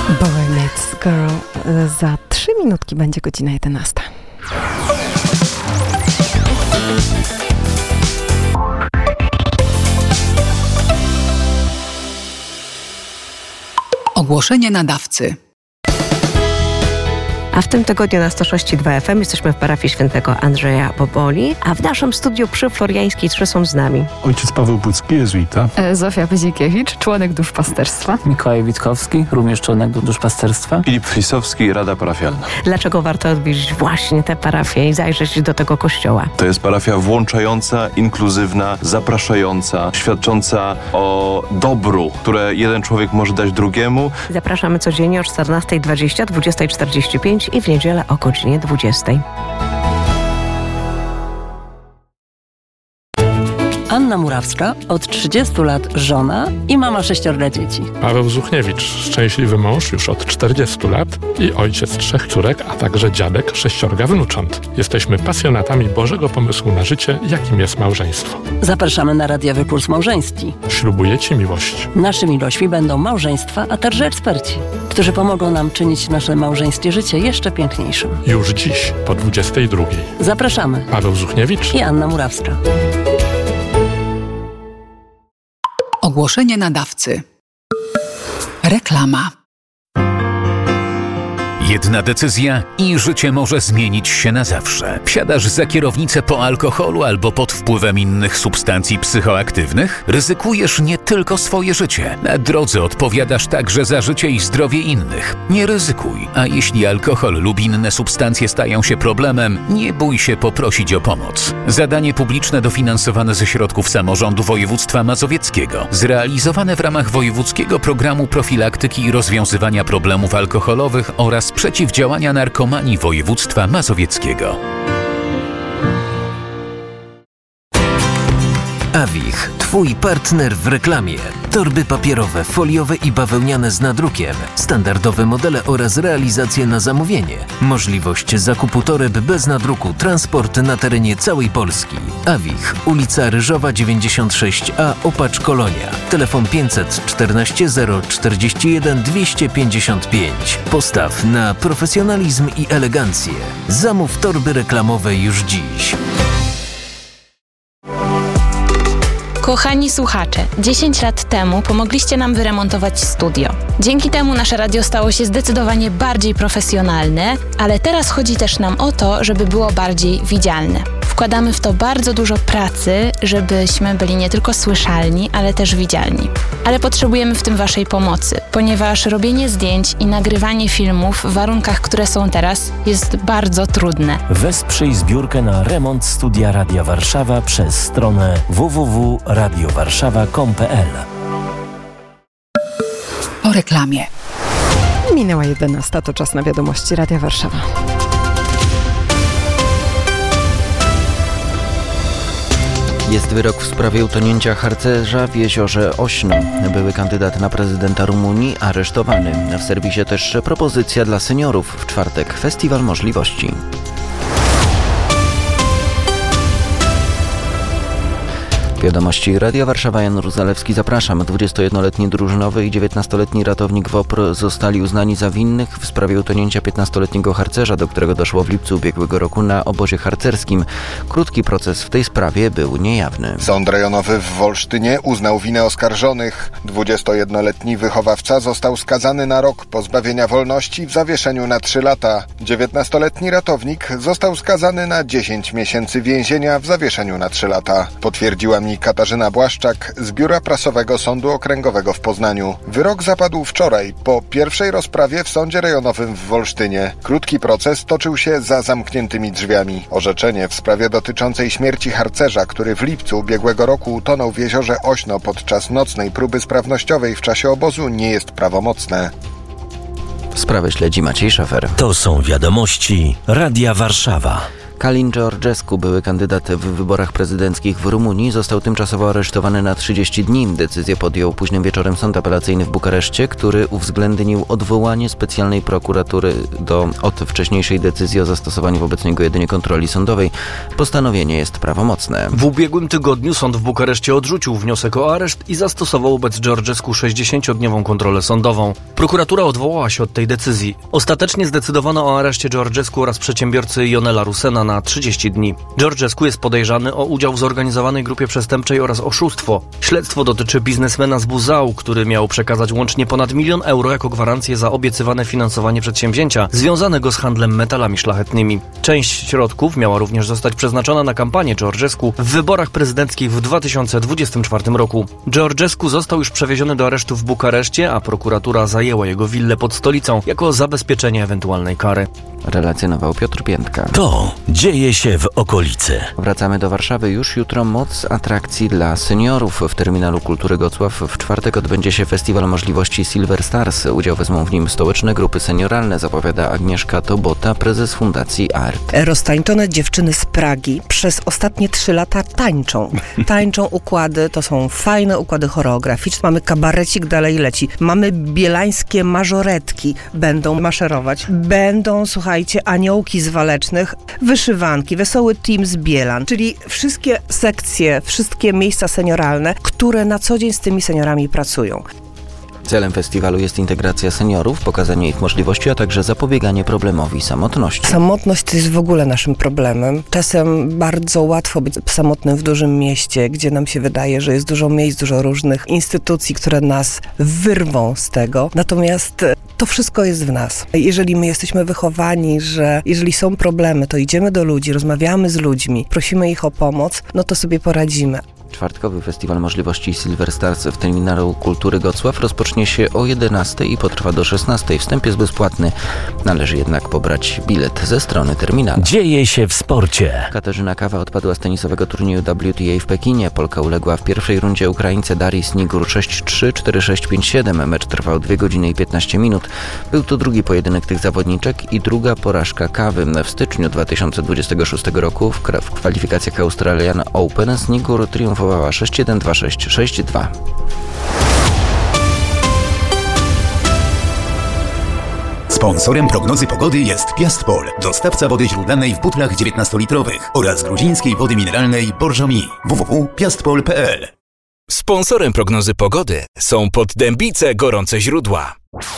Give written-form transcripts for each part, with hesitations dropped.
Boy Meets Girl. Za 3 minutki będzie godzina 11. Ogłoszenie nadawcy. A w tym tygodniu na 106,2 FM jesteśmy w parafii świętego Andrzeja Boboli, a w naszym studiu przy Floriańskiej 3 są z nami ojciec Paweł Pucki, jezuita. Zofia Pyzikiewicz, członek duszpasterstwa. Mikołaj Witkowski, również członek duszpasterstwa. Filip Flisowski, Rada Parafialna. Dlaczego warto odwiedzić właśnie tę parafię i zajrzeć do tego kościoła? To jest parafia włączająca, inkluzywna, zapraszająca, świadcząca o dobru, które jeden człowiek może dać drugiemu. Zapraszamy codziennie o 14:20, 20:45 i w niedzielę o godzinie 20:00. Anna Murawska, od 30 lat żona i mama 6 dzieci. Paweł Zuchniewicz, szczęśliwy mąż już od 40 lat i ojciec 3 córek, a także dziadek 6 wnucząt. Jesteśmy pasjonatami Bożego pomysłu na życie, jakim jest małżeństwo. Zapraszamy na radiowy kurs małżeński. Ślubuję Ci miłość. Naszymi gośćmi będą małżeństwa, a także eksperci, którzy pomogą nam czynić nasze małżeńskie życie jeszcze piękniejszym. Już dziś po 22:00. Zapraszamy. Paweł Zuchniewicz I Anna Murawska. Ogłoszenie nadawcy. Reklama. Jedna decyzja i życie może zmienić się na zawsze. Wsiadasz za kierownicę po alkoholu albo pod wpływem innych substancji psychoaktywnych? Ryzykujesz nie tylko swoje życie. Na drodze odpowiadasz także za życie i zdrowie innych. Nie ryzykuj, a jeśli alkohol lub inne substancje stają się problemem, nie bój się poprosić o pomoc. Zadanie publiczne dofinansowane ze środków samorządu województwa mazowieckiego. Zrealizowane w ramach Wojewódzkiego Programu Profilaktyki i Rozwiązywania Problemów Alkoholowych oraz przeciwdziałania narkomanii województwa mazowieckiego. Awich, twój partner w reklamie. Torby papierowe, foliowe i bawełniane z nadrukiem. Standardowe modele oraz realizacje na zamówienie. Możliwość zakupu toreb bez nadruku. Transport na terenie całej Polski. Awich, ulica Ryżowa 96A, Opacz Kolonia. Telefon 514 041 255. Postaw na profesjonalizm i elegancję. Zamów torby reklamowe już dziś. Kochani słuchacze, 10 lat temu pomogliście nam wyremontować studio. Dzięki temu nasze radio stało się zdecydowanie bardziej profesjonalne, ale teraz chodzi też nam o to, żeby było bardziej widzialne. Wkładamy w to bardzo dużo pracy, żebyśmy byli nie tylko słyszalni, ale też widzialni. Ale potrzebujemy w tym Waszej pomocy, ponieważ robienie zdjęć i nagrywanie filmów w warunkach, które są teraz, jest bardzo trudne. Wesprzyj zbiórkę na remont studia Radia Warszawa przez stronę www.radiowarszawa.com.pl. Po reklamie. Minęła 11, to czas na wiadomości Radia Warszawa. Jest wyrok w sprawie utonięcia harcerza w jeziorze Ośno. Były kandydat na prezydenta Rumunii aresztowany. W serwisie też propozycja dla seniorów. W czwartek Festiwal Możliwości. Wiadomości Radia Warszawa, Jan Ruzalewski, zapraszam. 21-letni drużynowy i 19-letni ratownik WOPR zostali uznani za winnych w sprawie utonięcia 15-letniego harcerza, do którego doszło w lipcu ubiegłego roku na obozie harcerskim. Krótki proces w tej sprawie był niejawny. Sąd rejonowy w Wolsztynie uznał winę oskarżonych. 21-letni wychowawca został skazany na rok pozbawienia wolności w zawieszeniu na 3 lata. 19-letni ratownik został skazany na 10 miesięcy więzienia w zawieszeniu na 3 lata. Potwierdziła mi Katarzyna Błaszczak z Biura Prasowego Sądu Okręgowego w Poznaniu. Wyrok zapadł wczoraj po pierwszej rozprawie w Sądzie Rejonowym w Wolsztynie. Krótki proces toczył się za zamkniętymi drzwiami. Orzeczenie w sprawie dotyczącej śmierci harcerza, który w lipcu ubiegłego roku utonął w jeziorze Ośno podczas nocnej próby sprawnościowej w czasie obozu, nie jest prawomocne. Sprawę śledzi Maciej Szafer. To są wiadomości Radia Warszawa. Călin Georgescu, były kandydat w wyborach prezydenckich w Rumunii, został tymczasowo aresztowany na 30 dni. Decyzję podjął późnym wieczorem sąd apelacyjny w Bukareszcie, który uwzględnił odwołanie specjalnej prokuratury od wcześniejszej decyzji o zastosowaniu wobec niego jedynie kontroli sądowej. Postanowienie jest prawomocne. W ubiegłym tygodniu sąd w Bukareszcie odrzucił wniosek o areszt i zastosował wobec Georgescu 60-dniową kontrolę sądową. Prokuratura odwołała się od tej decyzji. Ostatecznie zdecydowano o areszcie Georgescu oraz przedsiębiorcy Ionela Rusena na 30 dni. Georgescu jest podejrzany o udział w zorganizowanej grupie przestępczej oraz oszustwo. Śledztwo dotyczy biznesmena z Buzału, który miał przekazać łącznie ponad 1 000 000 euro jako gwarancję za obiecywane finansowanie przedsięwzięcia związanego z handlem metalami szlachetnymi. Część środków miała również zostać przeznaczona na kampanię Georgescu w wyborach prezydenckich w 2024 roku. Georgescu został już przewieziony do aresztu w Bukareszcie, a prokuratura zajęła jego willę pod stolicą jako zabezpieczenie ewentualnej kary. Relacjonował Piotr Piętka. To dzieje się w okolicy. Wracamy do Warszawy. Już jutro moc atrakcji dla seniorów. W Terminalu Kultury Gocław w czwartek odbędzie się Festiwal Możliwości Silver Stars. Udział wezmą w nim stołeczne grupy senioralne, zapowiada Agnieszka Tobota, prezes Fundacji ART. Roztańczone dziewczyny z Pragi przez ostatnie 3 lata tańczą. Tańczą układy, to są fajne układy choreograficzne. Mamy kabarecik, dalej leci. Mamy bielańskie mażoretki. Będą maszerować. Będą, słuchajcie, aniołki z Walecznych, wyszywanki, wesoły team z Bielan, czyli wszystkie sekcje, wszystkie miejsca senioralne, które na co dzień z tymi seniorami pracują. Celem festiwalu jest integracja seniorów, pokazanie ich możliwości, a także zapobieganie problemowi samotności. Samotność to jest w ogóle naszym problemem. Czasem bardzo łatwo być samotnym w dużym mieście, gdzie nam się wydaje, że jest dużo miejsc, dużo różnych instytucji, które nas wyrwą z tego. Natomiast to wszystko jest w nas. Jeżeli my jesteśmy wychowani, że jeżeli są problemy, to idziemy do ludzi, rozmawiamy z ludźmi, prosimy ich o pomoc, no to sobie poradzimy. Czwartkowy Festiwal Możliwości Silver Stars w Terminalu Kultury Gocław rozpocznie się o 11 i potrwa do 16. Wstęp jest bezpłatny. Należy jednak pobrać bilet ze strony terminala. Dzieje się w sporcie. Katarzyna Kawa odpadła z tenisowego turnieju WTA w Pekinie. Polka uległa w pierwszej rundzie Ukraińce Darii Snigur 6-3, 4-6, 5-7. Mecz trwał 2 godziny i 15 minut. Był to drugi pojedynek tych zawodniczek i druga porażka Kawy. W styczniu 2026 roku w kwalifikacjach Australian Open Snigur triumfowała 6-1, 2-6, 6-2. Sponsorem prognozy pogody jest Piastpol, dostawca wody źródlanej w butlach 19-litrowych oraz gruzińskiej wody mineralnej Borżomi. www.piastpol.pl. Sponsorem prognozy pogody są Poddębice Gorące Źródła.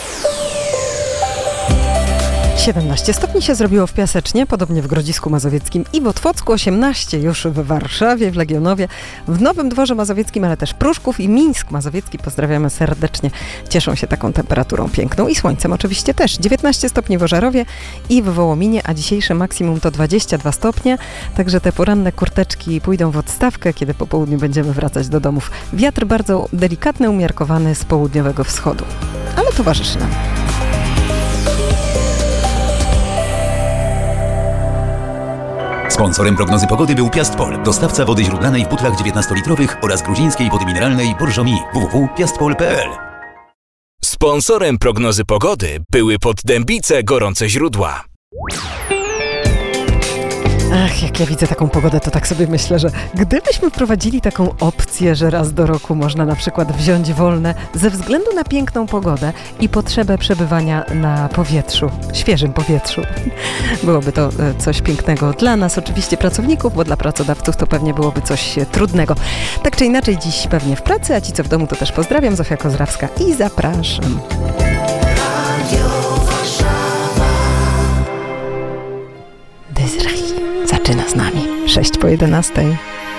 17 stopni się zrobiło w Piasecznie, podobnie w Grodzisku Mazowieckim i w Otwocku, 18 już w Warszawie, w Legionowie, w Nowym Dworze Mazowieckim, ale też Pruszków i Mińsk Mazowiecki. Pozdrawiamy serdecznie. Cieszą się taką temperaturą piękną i słońcem oczywiście też. 19 stopni w Ożarowie i w Wołominie, a dzisiejsze maksimum to 22 stopnie, także te poranne kurteczki pójdą w odstawkę, kiedy po południu będziemy wracać do domów. Wiatr bardzo delikatny, umiarkowany z południowego wschodu, ale towarzyszy nam. Sponsorem prognozy pogody był Piastpol, dostawca wody źródlanej w butlach 19-litrowych oraz gruzińskiej wody mineralnej Borżomi. www.piastpol.pl. Sponsorem prognozy pogody były Poddębice Gorące Źródła. Ach, jak ja widzę taką pogodę, to tak sobie myślę, że gdybyśmy wprowadzili taką opcję, że raz do roku można na przykład wziąć wolne ze względu na piękną pogodę i potrzebę przebywania na powietrzu, świeżym powietrzu. Byłoby to coś pięknego dla nas, oczywiście pracowników, bo dla pracodawców to pewnie byłoby coś trudnego. Tak czy inaczej dziś pewnie w pracy, a ci co w domu to też pozdrawiam. Zofia Kozrawska i zapraszam. Zaczyna z nami 6 po 11.